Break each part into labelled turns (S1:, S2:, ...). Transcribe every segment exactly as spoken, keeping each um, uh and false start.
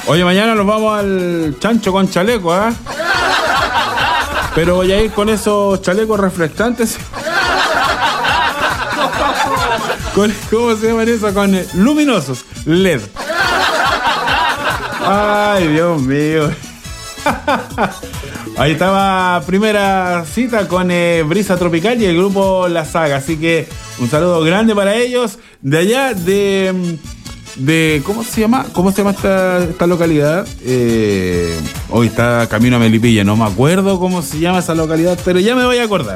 S1: Oye, mañana nos vamos al chancho con chaleco, ¿eh? Pero voy a ir con esos chalecos reflectantes. Con, ¿Cómo se llaman eso? Con eh, luminosos, L E D. Ay, Dios mío. Ahí estaba primera cita con eh, Brisa Tropical y el grupo La Saga. Así que un saludo grande para ellos. De allá, de... de ¿Cómo se llama? ¿Cómo se llama esta, esta localidad? Eh, hoy está camino a Melipilla. No me acuerdo cómo se llama esa localidad, pero ya me voy a acordar.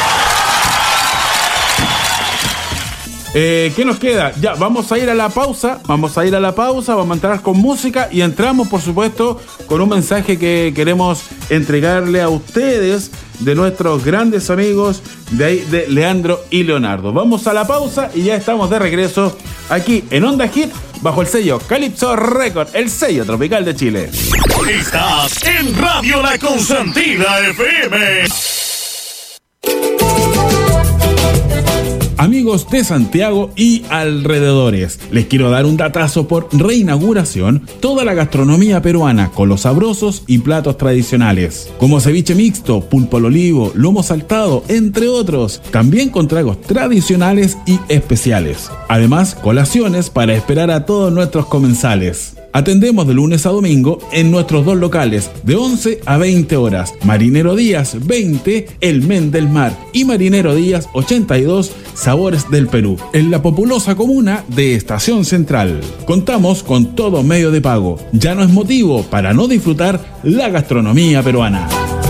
S1: Eh, ¿Qué nos queda? Ya, vamos a ir a la pausa, vamos a ir a la pausa, vamos a entrar con música y entramos, por supuesto, con un mensaje que queremos entregarle a ustedes de nuestros grandes amigos de ahí, de Leandro y Leonardo. Vamos a la pausa y ya estamos de regreso aquí en Onda Hit, bajo el sello Calypso Record, el sello tropical de Chile.
S2: Estás en Radio La Consentida F M.
S1: Amigos de Santiago y alrededores, les quiero dar un datazo por reinauguración toda la gastronomía peruana con los sabrosos y platos tradicionales, como ceviche mixto, pulpo al olivo, lomo saltado, entre otros, también con tragos tradicionales y especiales. Además, colaciones para esperar a todos nuestros comensales. Atendemos de lunes a domingo en nuestros dos locales de once a veinte horas. Marinero Díaz veinte, El Men del Mar, y Marinero Díaz ochenta y dos, Sabores del Perú, en la populosa comuna de Estación Central. Contamos con todo medio de pago. Ya no es motivo para no disfrutar la gastronomía peruana.